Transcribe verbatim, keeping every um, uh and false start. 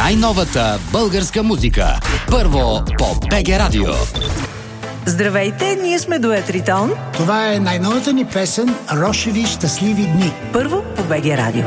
най-новата българска музика. Първо по БГ Радио. Здравейте, ние сме Дует Ритон. Това е най-новата ни песен "Рошеви щастливи дни". Първо по БГ Радио.